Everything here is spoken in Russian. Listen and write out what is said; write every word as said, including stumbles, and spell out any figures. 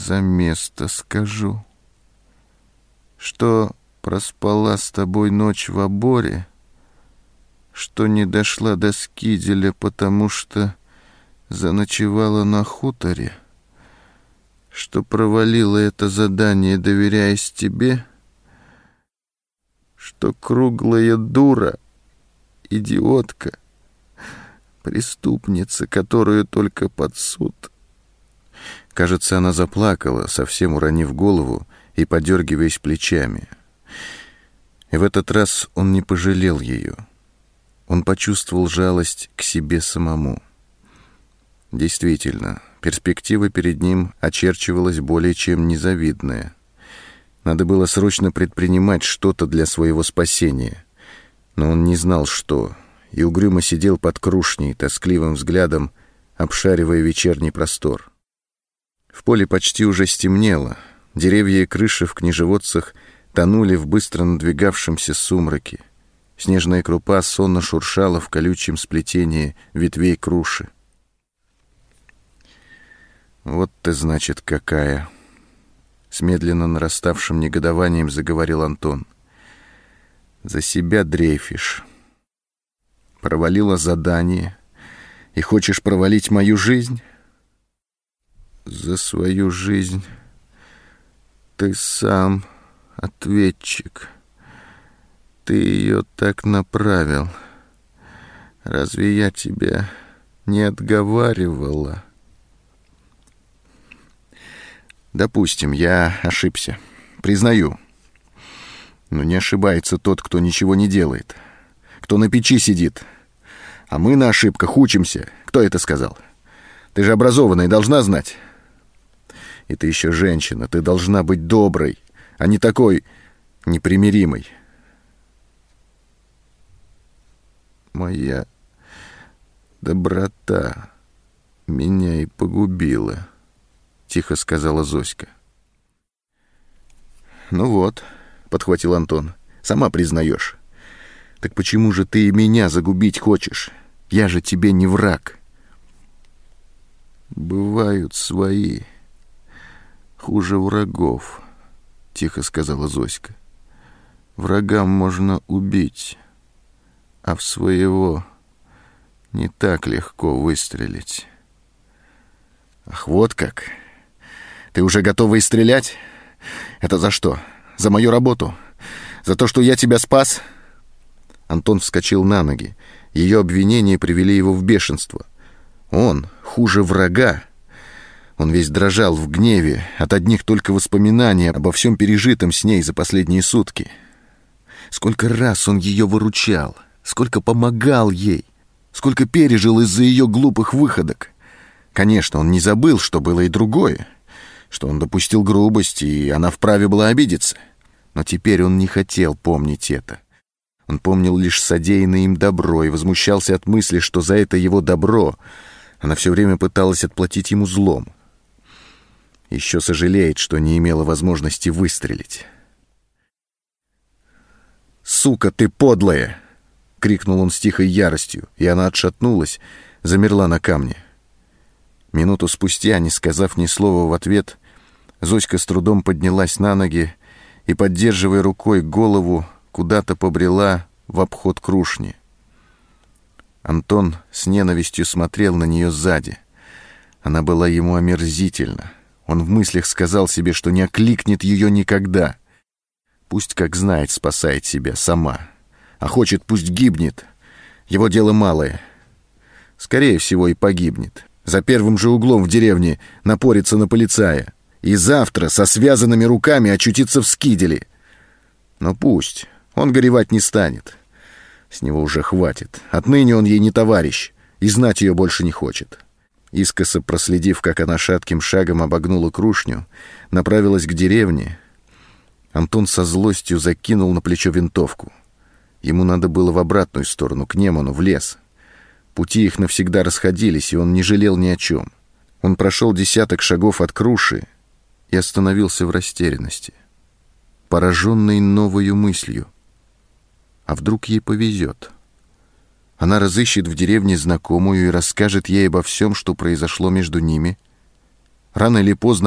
за место скажу? Что проспала с тобой ночь в оборе, что не дошла до Скиделя, потому что заночевала на хуторе, что провалила это задание, доверяясь тебе, что круглая дура, идиотка, преступница, которую только под суд. Кажется, она заплакала, совсем уронив голову и подергиваясь плечами. И в этот раз он не пожалел ее. Он почувствовал жалость к себе самому. Действительно, перспектива перед ним очерчивалась более чем незавидная. Надо было срочно предпринимать что-то для своего спасения. Но он не знал, что, и угрюмо сидел под крушней, тоскливым взглядом, обшаривая вечерний простор. В поле почти уже стемнело. Деревья и крыши в княжеводцах тонули в быстро надвигавшемся сумраке. Снежная крупа сонно шуршала в колючем сплетении ветвей круши. «Вот ты, значит, какая!» С медленно нараставшим негодованием заговорил Антон. «За себя дрейфишь. Провалила задание и хочешь провалить мою жизнь? За свою жизнь ты сам ответчик. Ты ее так направил. Разве я тебя не отговаривала?» «Допустим, я ошибся. Признаю. Но не ошибается тот, кто ничего не делает, кто на печи сидит. А мы на ошибках учимся. Кто это сказал? Ты же образованная, должна знать. И ты еще женщина, ты должна быть доброй, а не такой непримиримой». «Моя доброта меня и погубила», — тихо сказала Зоська. «Ну вот», — подхватил Антон, — «сама признаешь. Так почему же ты и меня загубить хочешь? Я же тебе не враг». «Бывают свои хуже врагов», — тихо сказала Зоська. «Врагам можно убить, а в своего не так легко выстрелить». «Ах, вот как! Ты уже готова и стрелять? Это за что? За мою работу? За то, что я тебя спас?» Антон вскочил на ноги. Ее обвинения привели его в бешенство. Он хуже врага. Он весь дрожал в гневе от одних только воспоминаний обо всем пережитом с ней за последние сутки. Сколько раз он ее выручал, сколько помогал ей, сколько пережил из-за ее глупых выходок. Конечно, он не забыл, что было и другое, что он допустил грубость, и она вправе была обидеться. Но теперь он не хотел помнить это. Он помнил лишь содеянное им добро и возмущался от мысли, что за это его добро она все время пыталась отплатить ему злом. Еще сожалеет, что не имела возможности выстрелить. «Сука ты подлая!» — крикнул он с тихой яростью, и она отшатнулась, замерла на камне. Минуту спустя, не сказав ни слова в ответ, Зоська с трудом поднялась на ноги и, поддерживая рукой голову, куда-то побрела в обход крушни. Антон с ненавистью смотрел на нее сзади. Она была ему омерзительна. Он в мыслях сказал себе, что не окликнет ее никогда. Пусть, как знает, спасает себя сама. А хочет, пусть гибнет. Его дело малое. Скорее всего, и погибнет. За первым же углом в деревне напорится на полицая. И завтра со связанными руками очутится в Скиделе. Но пусть. Он горевать не станет. С него уже хватит. Отныне он ей не товарищ. И знать ее больше не хочет. Искоса проследив, как она шатким шагом обогнула крушню, направилась к деревне, Антон со злостью закинул на плечо винтовку. Ему надо было в обратную сторону, к Неману, в лес. Пути их навсегда расходились, и он не жалел ни о чем. Он прошел десяток шагов от круши и остановился в растерянности, пораженный новою мыслью. А вдруг ей повезет? Она разыщет в деревне знакомую и расскажет ей обо всем, что произошло между ними. Рано или поздно